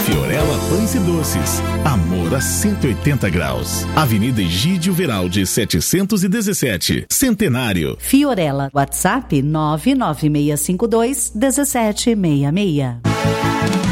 Fiorella Pães e Doces. Amor a 180 graus. Avenida Egídio Veraldi, 717. Centenário. Fiorella, WhatsApp 99652 1766.